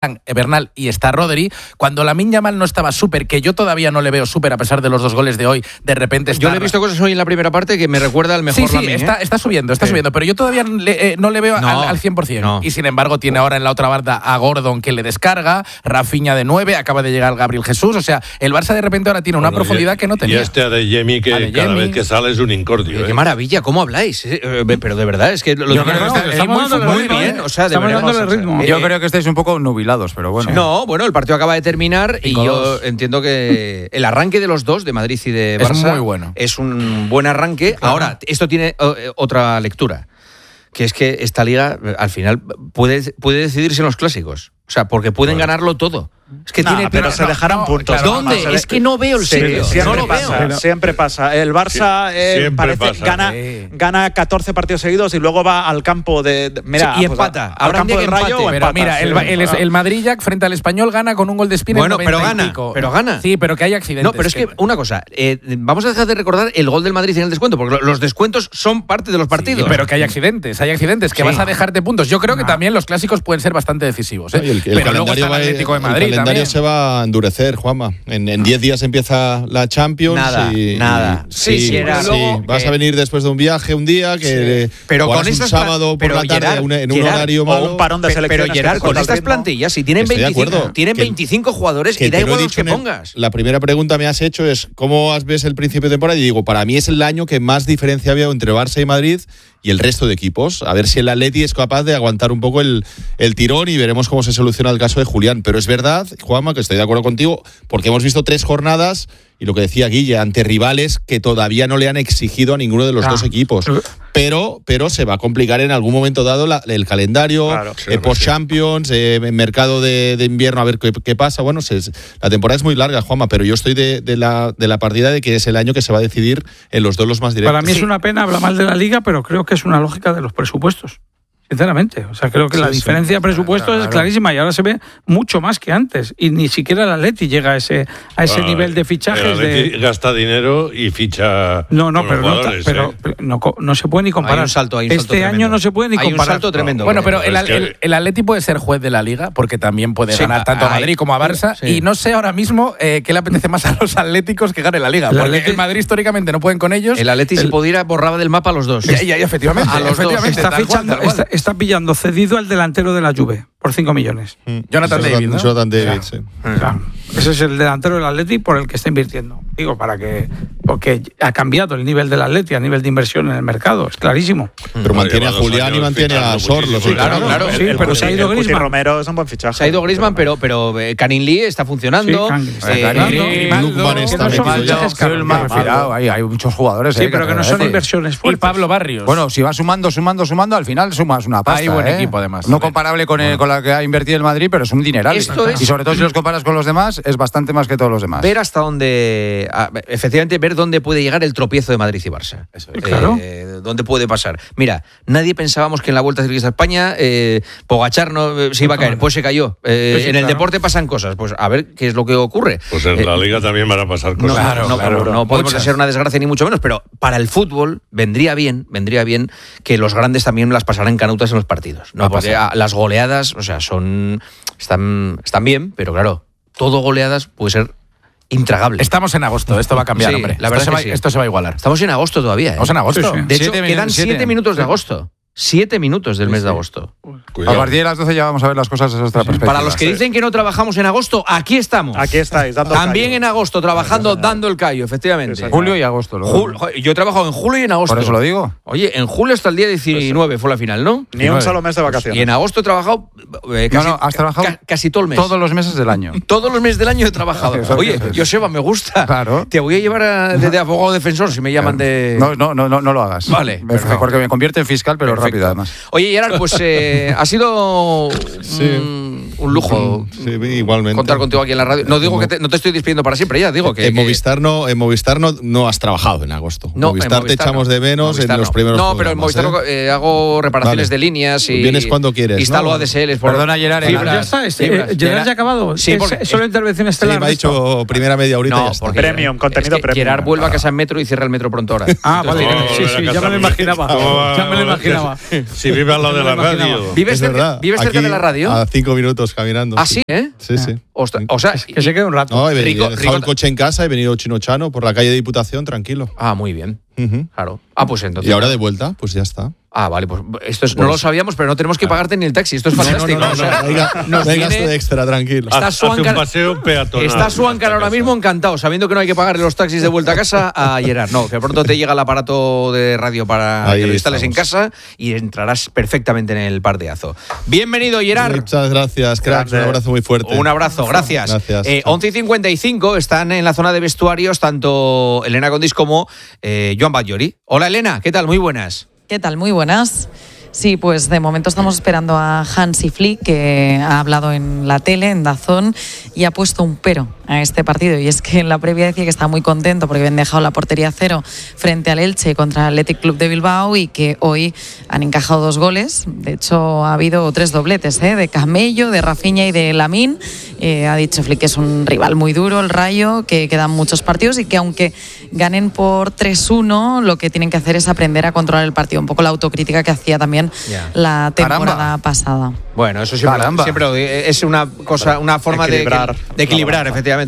Bernal y está Rodri. Cuando Lamine Yamal no estaba súper, que yo todavía no le veo súper a pesar de los 2 goles de hoy, de repente está... Yo le he visto cosas hoy en la primera parte que me recuerda al mejor Lamine. Está subiendo, pero yo todavía no le veo al 100%. No. Y sin embargo tiene ahora en la otra banda a Gordon que le descarga, Rafinha de 9, acaba de llegar Gabriel Jesús, o sea, el Barça de repente ahora tiene una profundidad que no tenía. Y este Adeyemi que cada vez que sale es un incordio. Qué maravilla, ¿cómo habláis? Pero de verdad, es que lo estamos muy bien. O sea, estamos dándole ritmo. Yo creo que estáis un poco nubilados, pero bueno. No, bueno, el partido acaba de terminar y yo entiendo que el arranque de los dos, de Madrid y de Barça, es muy bueno. Es un buen arranque. Claro. Ahora, esto tiene otra lectura, que es que esta liga al final puede decidirse en los clásicos. O sea, porque pueden ganararlo todo. Es que tiene pero se dejarán puntos. Claro, ¿dónde? Es que no veo el sitio. Siempre no lo pasa, veo. Siempre pasa. El Barça gana 14 partidos seguidos y luego va al campo de mira, y empata. Al campo del Rayo o pero empata. Mira, el Madrid Jack frente al Español gana con un gol de Espina. Bueno, en pero 90 gana. y pico. Pero gana. Sí, pero que hay accidentes. No, pero es que una cosa, vamos a dejar de recordar el gol del Madrid en el descuento, porque los descuentos son parte de los partidos. Sí, pero que hay accidentes que vas a dejarte puntos. Yo creo que también los clásicos pueden ser bastante decisivos. Pero luego está el Atlético de Madrid. El calendario se va a endurecer, Juanma. En 10 días empieza la Champions. Nada. Sí, vas a venir después de un viaje un día, pero con un sábado por la tarde en un horario malo. O un parón de selecciones. Pero Gerard, con estas plantillas, si tienen 25 jugadores y da igual los que pongas. La primera pregunta me has hecho es ¿cómo ves el principio de temporada? Y digo, para mí es el año que más diferencia había entre Barça y Madrid y el resto de equipos. A ver si el Atleti es capaz de aguantar un poco el tirón y veremos cómo se soluciona el caso de Julián. Pero es verdad, Juanma, que estoy de acuerdo contigo, porque hemos visto 3 jornadas y lo que decía Guille, ante rivales que todavía no le han exigido a ninguno de los dos equipos. Pero se va a complicar en algún momento dado el calendario, post-Champions, mercado de invierno, a ver qué pasa. Bueno, la temporada es muy larga, Juanma, pero yo estoy de la partida de que es el año que se va a decidir en los duelos más directos. Para mí es una pena, habla mal de la Liga, pero creo que es una lógica de los presupuestos. Sinceramente, o sea, creo que la diferencia de presupuestos es clarísima y ahora se ve mucho más que antes y ni siquiera el Atleti llega a ese nivel de fichajes. El Atleti gasta dinero y ficha. No se puede ni comparar. Hay un salto año no se puede ni comparar. Hay un salto tremendo. Bueno, pero el Atleti puede ser juez de la Liga porque también puede ganar tanto a Madrid como a Barça y no sé ahora mismo qué le apetece más a los atléticos que gane la Liga, porque el Madrid históricamente no pueden con ellos. El Atleti si pudiera borraba del mapa a los dos. Y efectivamente. A los dos. Está pillando cedido al delantero de la Juve por 5 millones. Jonathan David, sí. Claro. Ese es el delantero del Atleti por el que está invirtiendo. Digo, porque ha cambiado el nivel del Atleti a nivel de inversión en el mercado, es clarísimo. Pero mantiene a Julián y mantiene a Sorlo. Claro. Sí, pero se ha ido Griezmann. Romero es un buen fichaje. Se ha ido Griezmann, pero Karim Lee está funcionando. Hay muchos jugadores. Sí, pero que no son inversiones fuertes. Y Pablo Barrios. Bueno, si vas sumando, al final sumas una pasta. Hay buen equipo, además. No comparable con la que ha invertido el Madrid, pero es un dineral. Y sobre todo si los comparas con los demás, es bastante más que todos los demás. Ver hasta dónde, efectivamente, ver dónde puede llegar el tropiezo de Madrid y Barça. Claro. Dónde puede pasar. Mira, nadie pensábamos que en la Vuelta Ciclista a España Pogačar no se iba a caer, pues se cayó. En el deporte pasan cosas, pues a ver qué es lo que ocurre. Pues en la Liga también van a pasar cosas. No podemos desear una desgracia ni mucho menos, pero para el fútbol vendría bien que los grandes también las pasaran canutas en los partidos. No, porque las goleadas, o sea, están bien, pero claro, todo goleadas puede ser intragable. Estamos en agosto, esto va a cambiar, hombre. La verdad esto se va a igualar. Estamos en agosto todavía. Estamos en agosto. De hecho, quedan 7 minutos de agosto. 7 minutos del mes de agosto. Cuidado. A partir de las 12 ya vamos a ver las cosas desde otra perspectiva. Para los que dicen que no trabajamos en agosto, aquí estamos. Aquí estáis, dando también callo. En agosto, trabajando, dando el callo, efectivamente. Julio y agosto. Yo he trabajado en julio y en agosto. Por eso lo digo. Oye, en julio hasta el día 19 fue la final, ¿no? Ni un solo mes de vacaciones. Y en agosto he trabajado has trabajado casi todo el mes. Todos los meses del año. Todos los meses del año he trabajado. Oye, Joseba, me gusta. Claro. Te voy a llevar de abogado defensor si me llaman de... No lo hagas. Vale. Porque me convierte en fiscal, pero rápido además. Oye, Gerard, pues ha sido un lujo igualmente contar contigo aquí en la radio. No digo que no te estoy despidiendo para siempre, ya digo que... En Movistar no has trabajado en agosto. No, Movistar te echamos de menos en los primeros No, pero en Movistar hago reparaciones de líneas y... Vienes cuando quieres, instalo ADSLs. Perdona, Gerard. Ya está, Gerard ya ha acabado. Sí, porque solo intervención estelar. Sí, me ha dicho primera media horita y ya está. Premium, contenido premium. Gerard vuelve a casa en metro y cierra el metro pronto ahora. Vale. Sí, ya me lo imaginaba. Si vive al lado de la radio. ¿Vives cerca de la radio? A 5 minutos minutos caminando. ¿Ah, sí? Sí, sí. O sea, que se quede un rato. No, he dejado el coche en casa, he venido Chino Chano por la calle de Diputación, tranquilo. Ah, muy bien. Claro. Pues entonces. Y ahora de vuelta, pues ya está. Vale, pues esto no lo sabíamos, pero no tenemos que pagarte ni el taxi. Esto es fantástico. Venga de extra, tranquilo. Hace un paseo peatonal. Está Suáncar ahora mismo encantado, sabiendo que no hay que pagar los taxis de vuelta a casa a Gerard. No, que pronto te llega el aparato de radio para que lo instales en casa y entrarás perfectamente en el partidazo. Bienvenido, Gerard. Muchas gracias, cracks. Un abrazo muy fuerte. Un abrazo, gracias. 11:55 están en la zona de vestuarios tanto Elena Condis como Joan Batllori. Hola, Elena, ¿qué tal? Muy buenas. ¿Qué tal? Muy buenas. Sí, pues de momento estamos esperando a Hansi Flick, que ha hablado en la tele, en DAZN, y ha puesto un pero a este partido. Y es que en la previa decía que está muy contento porque habían dejado la portería cero frente al Elche contra el Athletic Club de Bilbao y que hoy han encajado 2 goles. De hecho, ha habido 3 dobletes, de Camello, de Rafinha y de Lamine. Ha dicho Flick que es un rival muy duro, el Rayo, que quedan muchos partidos y que aunque ganen por 3-1, lo que tienen que hacer es aprender a controlar el partido. Un poco la autocrítica que hacía también la temporada pasada. Bueno, eso siempre es una cosa, una forma de equilibrar, efectivamente.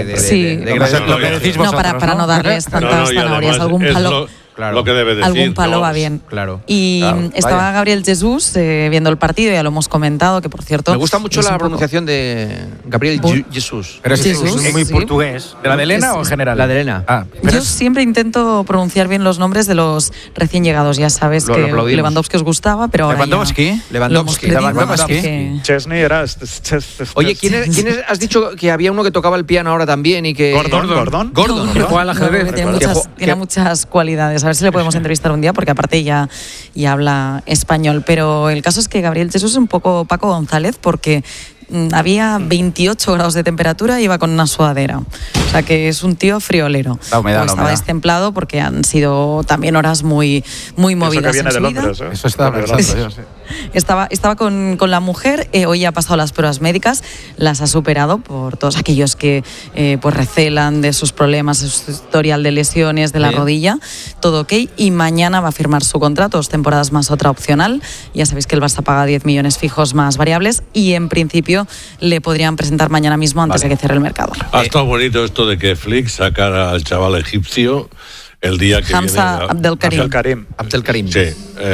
Lo que decís vosotros, para no darles tantas zanahorias. Algún palo. Claro. Lo que debe decir. Algún palo va bien. Claro. Y estaba Gabriel Jesús viendo el partido, ya lo hemos comentado, que por cierto... Me gusta mucho la pronunciación de Gabriel Jesús. Pero es muy portugués. ¿De la de Elena o en general? La de Elena. Yo siempre intento pronunciar bien los nombres de los recién llegados. Ya sabes que Lewandowski os gustaba, pero ahora Lewandowski. Chesney era... Oye, ¿quiénes has dicho que había uno que tocaba el piano ahora también y que... Gordon. Que juega al ajedrez. Tiene muchas cualidades. A ver si le podemos entrevistar un día, porque aparte ya habla español. Pero el caso es que Gabriel Jesús es un poco Paco González, porque había 28 grados de temperatura y iba con una sudadera. O sea que es un tío friolero. Estaba destemplado porque han sido también horas muy movidas. Eso que viene de Londres, Eso estaba pensando yo, sí. Estaba con la mujer, hoy ha pasado las pruebas médicas, las ha superado por todos aquellos que pues recelan de sus problemas, de su historial de lesiones, de la rodilla, todo ok, y mañana va a firmar su contrato, 2 temporadas más otra opcional. Ya sabéis que el Barça paga 10 millones fijos más variables y en principio le podrían presentar mañana mismo antes de que cierre el mercado. Ha estado bonito esto de que Flick sacara al chaval egipcio el día que Hamza viene... Abdelkarim. Sí,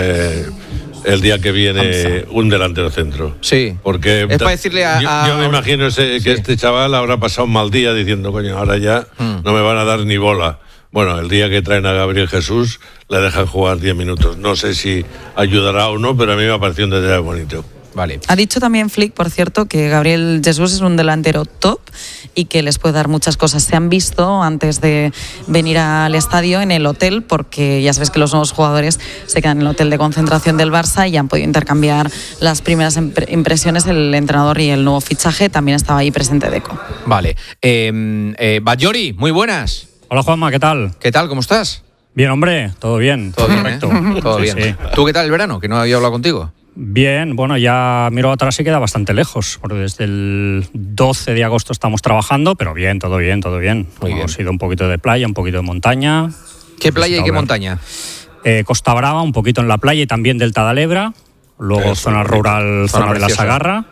el día que viene un delantero centro. Sí. Porque es para decirle yo me imagino que este chaval habrá pasado un mal día diciendo, coño, ahora ya no me van a dar ni bola. Bueno, el día que traen a Gabriel Jesús le dejan jugar 10 minutos. No sé si ayudará o no, pero a mí me ha parecido un detalle bonito. Vale. Ha dicho también Flick, por cierto, que Gabriel Jesús es un delantero top y que les puede dar muchas cosas. Se han visto antes de venir al estadio en el hotel, porque ya sabes que los nuevos jugadores se quedan en el hotel de concentración del Barça y han podido intercambiar las primeras impresiones. El entrenador y el nuevo fichaje también estaba ahí presente Deco. Vale. Batllori, muy buenas. Hola Juanma, ¿qué tal? ¿Qué tal? ¿Cómo estás? Bien, hombre, todo bien. Todo bien, correcto. Todo bien. Sí. ¿Tú qué tal el verano? Que no había hablado contigo. Bien, bueno, ya miro atrás y queda bastante lejos, porque desde el 12 de agosto estamos trabajando, pero bien, todo bien, todo bien. Hemos ido un poquito de playa, un poquito de montaña. ¿Qué playa y qué montaña? Costa Brava, un poquito en la playa y también Delta de Lebra, luego zona rural, zona de la Sagarra,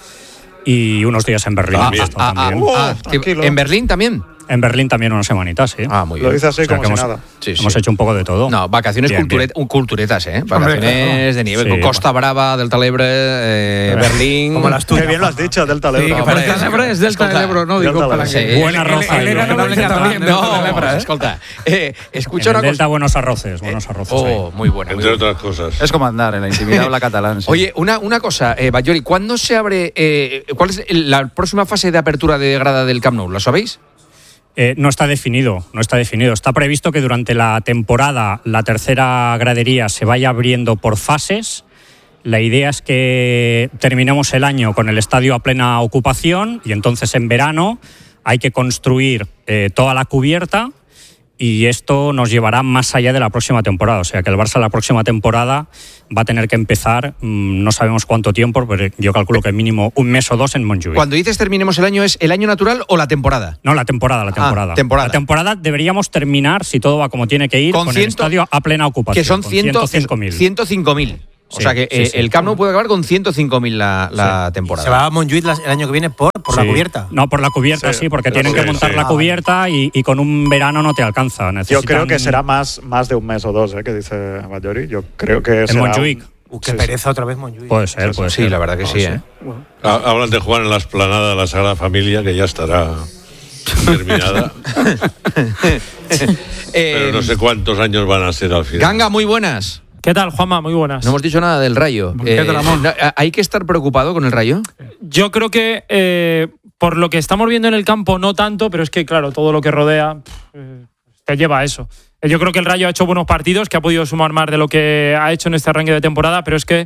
y unos días en Berlín. También. ¿En Berlín también? En Berlín también una semanita, sí. Muy bien. Lo dice así como si nada. Hemos hecho un poco de todo. No, vacaciones culturetas, Vacaciones de nivel. Con Costa Brava, Delta Lebre, Berlín. Como las tuyas. Qué bien lo has dicho, Delta Lebre. Delta Lebre es Delta de Ebro, no digo para que... Buena roza. Escolta, escucha una cosa. Delta buenos arroces, muy buena. Entre otras cosas. Es como andar en la intimidad o la catalán. Oye, una cosa, Batllori, ¿cuándo se abre, cuál es la próxima fase de apertura de grada del Camp Nou? ¿Lo sabéis? No está definido. Está previsto que durante la temporada la tercera gradería se vaya abriendo por fases. La idea es que terminemos el año con el estadio a plena ocupación y entonces en verano hay que construir toda la cubierta y esto nos llevará más allá de la próxima temporada. O sea que el Barça la próxima temporada va a tener que empezar, no sabemos cuánto tiempo, pero yo calculo que mínimo 1 mes o 2 en Montjuïc. Cuando dices terminemos el año, ¿es el año natural o la temporada? No, la temporada. La temporada deberíamos terminar, si todo va como tiene que ir, con el estadio a plena ocupación. Que son 105.000. O sea que el Camp Nou puede acabar con 105.000 la temporada. ¿Se va a Montjuïc el año que viene por la cubierta? No, por la cubierta sí, porque tienen que montar la cubierta y con un verano no te alcanza. Yo creo que será más de un mes o dos, que dice Ballori. Yo creo que será... En Montjuïc. Qué pereza otra vez Montjuïc. Puede ser. Sí, la verdad que sí. Bueno. Hablan de jugar en la explanada de la Sagrada Familia, que ya estará terminada. Pero no sé cuántos años van a ser al final. Ganga, muy buenas. ¿Qué tal, Juanma? Muy buenas. No hemos dicho nada del Rayo. ¿Hay que estar preocupado con el Rayo? Yo creo que por lo que estamos viendo en el campo no tanto, pero es que, claro, todo lo que rodea te lleva a eso. Yo creo que el Rayo ha hecho buenos partidos, que ha podido sumar más de lo que ha hecho en este arranque de temporada, pero es que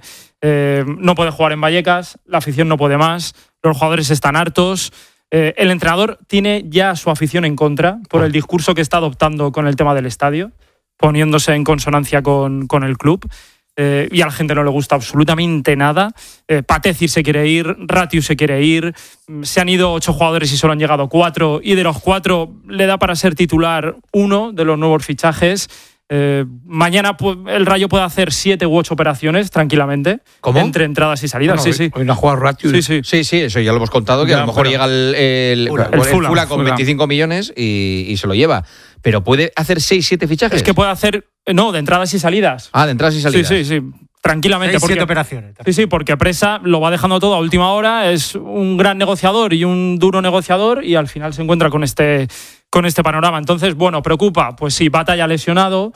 no puede jugar en Vallecas, la afición no puede más, los jugadores están hartos. El entrenador tiene ya su afición en contra por el discurso que está adoptando con el tema del estadio, poniéndose en consonancia con el club. Y a la gente no le gusta absolutamente nada. Pateci se quiere ir, Ratiu se quiere ir, se han ido 8 jugadores y solo han llegado 4, y de los 4 le da para ser titular 1 de los nuevos fichajes. Mañana el Rayo puede hacer 7 u 8 operaciones tranquilamente. ¿Cómo? Entre entradas y salidas. Bueno, sí. Hoy no ha jugado Ratiu. Sí, eso ya lo hemos contado, que ya, a lo mejor llega el Fulham con 25 millones y se lo lleva. Pero puede hacer 6-7 fichajes. Es que puede hacer, de entradas y salidas. De entradas y salidas. Sí. Tranquilamente. 6-7 operaciones. Sí, porque Presa lo va dejando todo a última hora, es un gran negociador y un duro negociador, y al final se encuentra con este panorama. Entonces, preocupa. Pues sí, Batalla lesionado.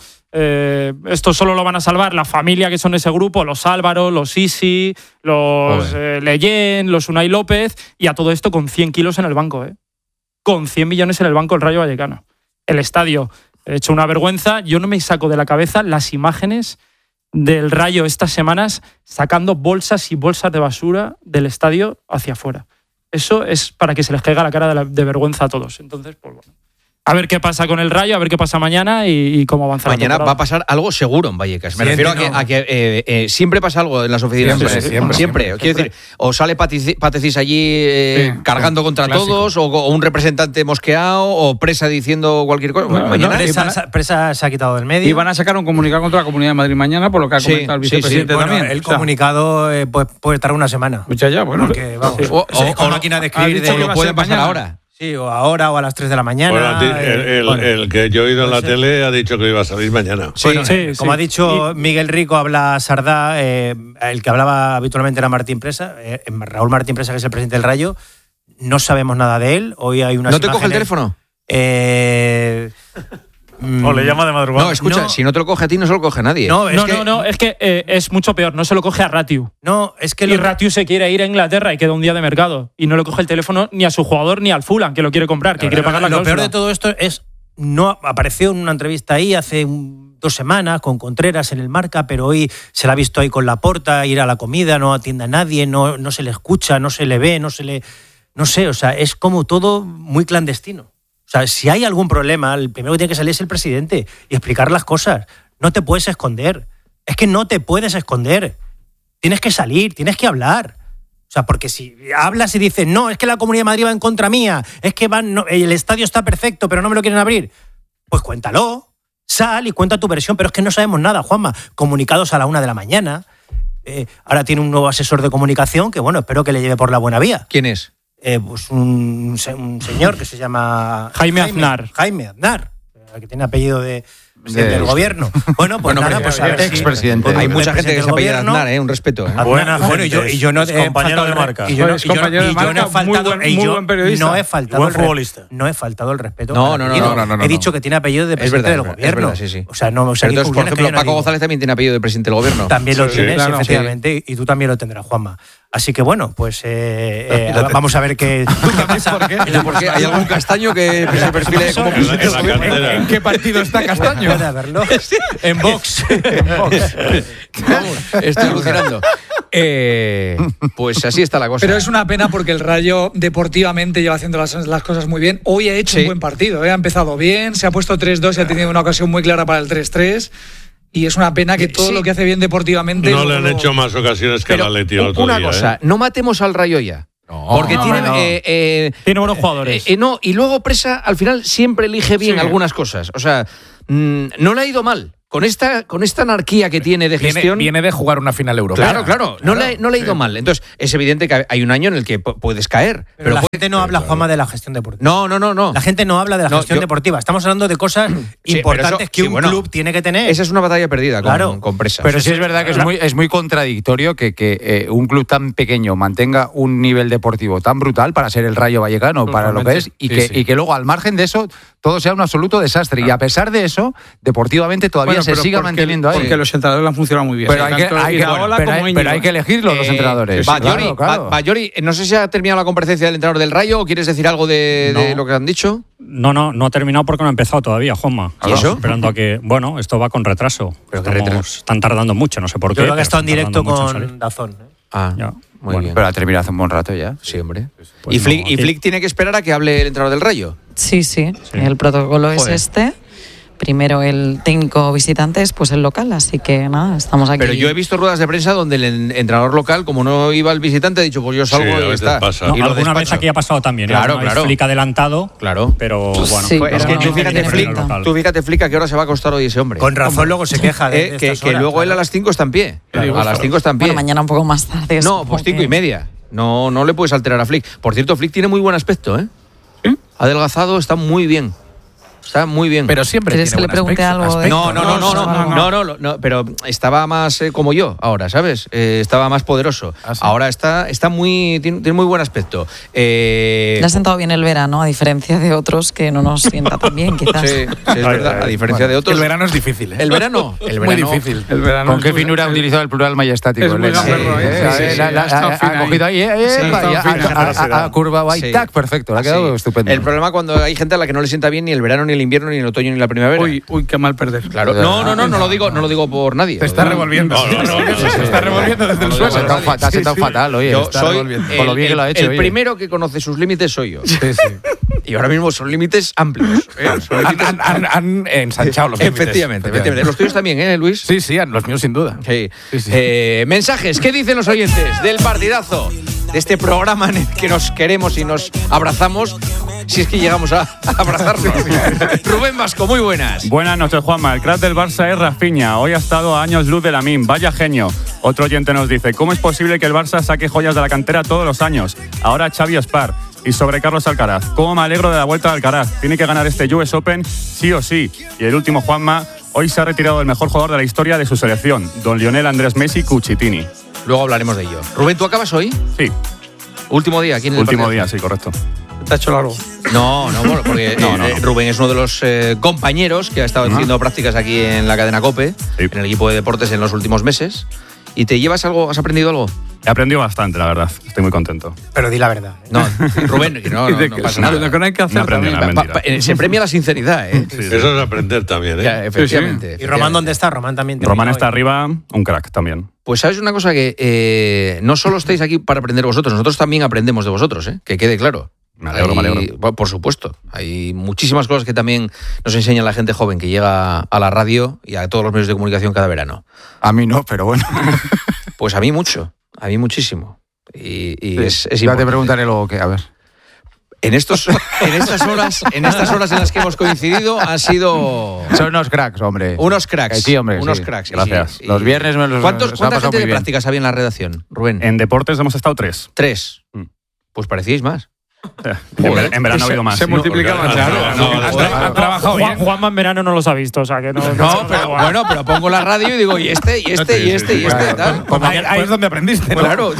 Esto solo lo van a salvar la familia que son ese grupo, los Álvaro, los Isi, los Leyen, los Unai López, y a todo esto con 100 kilos en el banco. Con 100 millones en el banco el Rayo Vallecano. El estadio, he hecho una vergüenza. Yo no me saco de la cabeza las imágenes del Rayo estas semanas sacando bolsas y bolsas de basura del estadio hacia afuera. Eso es para que se les caiga la cara de vergüenza a todos. Entonces, a ver qué pasa con el Rayo, a ver qué pasa mañana y cómo avanza. Mañana va a pasar algo seguro en Vallecas. Me refiero a que siempre pasa algo en las oficinas. Siempre. Quiero decir, o sale Pateci allí cargando contra todos, o un representante mosqueado, o Presa diciendo cualquier cosa. Mañana Presa se ha quitado del medio. Y van a sacar un comunicado contra la Comunidad de Madrid mañana, por lo que ha comentado el vicepresidente también. El comunicado puede estar una semana. Porque, vamos, o máquina de escribir, lo puede pasar ahora. Sí, o ahora o a las 3 de la mañana. El que yo he oído en la tele ha dicho que iba a salir mañana. Como ha dicho Miguel Rico, habla Sardá, el que hablaba habitualmente era Martín Presa, Raúl Martín Presa, que es el presidente del Rayo. No sabemos nada de él. Hoy hay unas ¿No te coge el teléfono? O le llama de madrugada. No, escucha, si no te lo coge a ti, no se lo coge a nadie. Es que es mucho peor. No se lo coge a Ratiu. Y Ratiu se quiere ir a Inglaterra y queda un día de mercado. Y no le coge el teléfono ni a su jugador ni al Fulham, que lo quiere comprar, que quiere pagar la cláusula. Lo peor de todo esto es, no apareció en una entrevista ahí hace 2 semanas con Contreras en el Marca, pero hoy se la ha visto ahí con Laporta, ir a la comida, no atiende a nadie, no se le escucha, no se le ve, no sé, o sea, es como todo muy clandestino. O sea, si hay algún problema, el primero que tiene que salir es el presidente y explicar las cosas. No te puedes esconder. Es que no te puedes esconder. Tienes que salir, tienes que hablar. O sea, porque si hablas y dices, no, es que la Comunidad de Madrid va en contra mía, es que el estadio está perfecto, pero no me lo quieren abrir, pues cuéntalo, sal y cuenta tu versión. Pero es que no sabemos nada, Juanma. Comunicados a la 1 de la mañana. Ahora tiene un nuevo asesor de comunicación que, espero que le lleve por la buena vía. ¿Quién es? Pues un señor que se llama Jaime Aznar, que tiene apellido del gobierno. Expresidente. Hay mucha gente que se apellida Aznar, un respeto. Y yo no he compañero de Marca. Y yo no he faltado no he faltado el respeto. No. He dicho que tiene apellido de presidente del gobierno. Es verdad, sí. O sea, no. Entonces, por ejemplo, Paco González también tiene apellido de presidente del gobierno. También lo tienes, efectivamente, y tú también lo tendrás, Juanma. Así que pues vamos a ver qué. ¿Por qué? ¿Hay algún castaño que se perfile como presidente del gobierno? ¿En qué partido está Castaño? Puede haberlo. En Vox. Estoy alucinando. Pues así está la cosa. Pero es una pena porque el Rayo deportivamente lleva haciendo las cosas muy bien. Hoy ha hecho un buen partido. Ha empezado bien, se ha puesto 3-2 y ha tenido una ocasión muy clara para el 3-3. Y es una pena que todo lo que hace bien deportivamente... No le han hecho más ocasiones que al Atleti el otro día. Una cosa, no matemos al Rayo ya. Porque tiene buenos jugadores. Y luego Presa al final siempre elige bien algunas cosas. O sea, no le ha ido mal. con esta anarquía que tiene de gestión... Viene de jugar una final europea. Claro. No le ha ido mal. Entonces, es evidente que hay un año en el que puedes caer. Pero la gente no habla, Juanma, de la gestión deportiva. No. La gente no habla de la gestión deportiva. Estamos hablando de cosas importantes que un club tiene que tener. Esa es una batalla perdida con Presas. Pero sí es verdad que es muy contradictorio que un club tan pequeño mantenga un nivel deportivo tan brutal para ser el Rayo Vallecano, para lo que es, y que luego, al margen de eso, todo sea un absoluto desastre. Y a pesar de eso, deportivamente todavía se siga manteniendo ahí. Porque los entrenadores han funcionado muy bien. Pero hay que elegirlos los entrenadores. Bayori, no sé si ha terminado la comparecencia del entrenador del Rayo o quieres decir algo de lo que han dicho. No ha terminado porque no ha empezado todavía, Juanma. ¿Y eso? Esperando a que... Bueno, esto va con retraso. Están tardando mucho, no sé por qué. Yo creo que ha estado en directo con Dazón. Muy bien. Pero ha terminado hace un buen rato ya. Sí, hombre. ¿Y Flick tiene que esperar a que hable el entrenador del Rayo? Sí. El protocolo es este. Primero el técnico visitante, después el local, así que nada, estamos aquí. Pero yo he visto ruedas de prensa donde el entrenador local, como no iba el visitante, ha dicho, pues yo salgo y está. Y alguna vez aquí ha pasado también. Claro. Flick adelantado. Claro. Pero bueno. Sí, es que tú fíjate, Flick, a qué hora se va a acostar hoy ese hombre. Con razón luego se queja de que luego él a las 5 está en pie. A las 5 está en pie. Bueno, mañana un poco más tarde. No, pues 5:30. No le puedes alterar a Flick. Por cierto, Flick tiene muy buen aspecto, ¿eh? Ha adelgazado, está muy bien. Está muy bien. Pero siempre ¿Quieres que le pregunte algo? No, pero estaba más como yo ahora, ¿sabes? Estaba más poderoso. Ahora tiene muy buen aspecto. Le ha sentado bien el verano, a diferencia de otros que no nos sienta tan bien, quizás. Sí, es verdad, a difercia de otros. El verano es difícil, ¿eh? El verano muy difícil. ¿Con qué finura ha utilizado el plural majestático? Es muy gamberro, ha cogido ahí, ha curvado ahí, tac, perfecto, le ha quedado estupendo. El problema cuando hay gente a la que no le sienta bien ni el verano, ni el invierno, ni el otoño, ni la primavera. Uy, qué mal perder. Claro. No lo digo por nadie. Te está revolviendo. Se está revolviendo desde el suelo. Te ha sentado fatal, oye. Yo soy con lo bien que lo ha hecho. El primero que conoce sus límites soy yo. Sí. Y ahora mismo son límites amplios. Han ensanchado los límites. Efectivamente. Los tuyos también, ¿eh, Luis? Sí, los míos sin duda. Sí. Mensajes, ¿qué dicen los oyentes del partidazo? De este programa en el que nos queremos y nos abrazamos, si es que llegamos a abrazarnos. Rubén Vasco, muy buenas. Buenas noches, Juanma. El crack del Barça es Rafinha. Hoy ha estado a años luz de Lamine. Vaya genio. Otro oyente nos dice, ¿cómo es posible que el Barça saque joyas de la cantera todos los años? Ahora Xavi Espar. Y sobre Carlos Alcaraz, ¿cómo me alegro de la vuelta de Alcaraz? Tiene que ganar este US Open sí o sí. Y el último, Juanma, hoy se ha retirado el mejor jugador de la historia de su selección, don Lionel Andrés Messi Cucitini. Luego hablaremos de ello. Rubén, ¿tú acabas hoy? Sí. Último día aquí en el Último día, sí, correcto. ¿Te ha hecho largo? No, porque Rubén es uno de los compañeros que ha estado haciendo prácticas aquí en la cadena COPE, en el equipo de deportes en los últimos meses. ¿Y te llevas algo? ¿Has aprendido algo? He aprendido bastante, la verdad. Estoy muy contento. Pero di la verdad. No, Rubén, que no pasa nada. Lo que no hay que hacer también. Se premia la sinceridad, ¿eh? Sí. Eso es aprender también, ¿eh? Ya, efectivamente. ¿Y Román dónde está? Román también. Román está arriba, un crack también. Pues sabes una cosa, que no solo estáis aquí para aprender vosotros, nosotros también aprendemos de vosotros, ¿eh? Que quede claro. Me alegro. Por supuesto. Hay muchísimas cosas que también nos enseña la gente joven que llega a la radio y a todos los medios de comunicación cada verano. A mí no, pero bueno. Pues a mí mucho. A mí muchísimo. Y sí, es ya te preguntaré luego qué, a ver. En estas horas en las que hemos coincidido han sido... Son unos cracks, hombre. Unos cracks. Sí, hombre. Unos cracks. Gracias. Los viernes me los ¿Cuánta gente de prácticas había en la redacción, Rubén? En deportes hemos estado 3. 3. Pues parecíais más. En verano ha habido más. Se multiplicaban. Han trabajado bien. Juanma en verano no los ha visto, o sea que no. Pero pongo la radio y digo, y este, tal. Ahí es donde aprendiste, ¿no? Claro.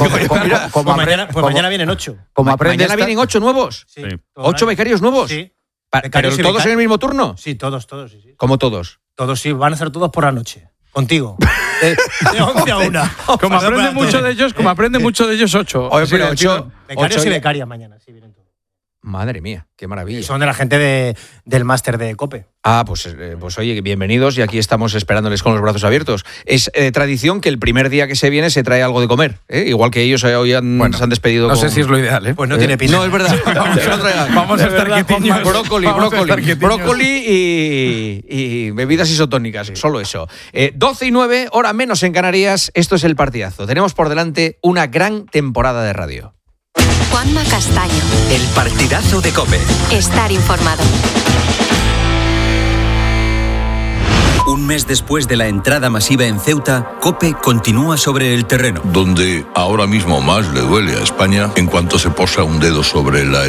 Pues mañana vienen 8. ¿Mañana vienen 8 nuevos? Sí. 8 becarios nuevos. Sí. ¿Pero todos en el mismo turno? Sí, todos. Sí. ¿Cómo todos? Todos sí, van a ser todos por la noche. Contigo. De 11 a 1. Como aprende mucho de ellos, 8. Oye, pero 8 becarios y becarias mañana, sí, vienen todos. Madre mía, qué maravilla. Son de la gente del máster de COPE. Pues oye, bienvenidos y aquí estamos esperándoles con los brazos abiertos. Es tradición que el primer día que se viene se trae algo de comer, ¿eh? Igual que ellos hoy se han despedido. No sé si es lo ideal, ¿eh? Pues no tiene pinta. No, es verdad. Vamos a estar quietiños. Brócoli y bebidas isotónicas, solo eso. 12:09, hora menos en Canarias. Esto es El Partidazo. Tenemos por delante una gran temporada de radio. Juanma Castaño. El Partidazo de COPE. Estar informado. Un mes después de la entrada masiva en Ceuta, COPE continúa sobre el terreno. Donde ahora mismo más le duele a España en cuanto se posa un dedo sobre la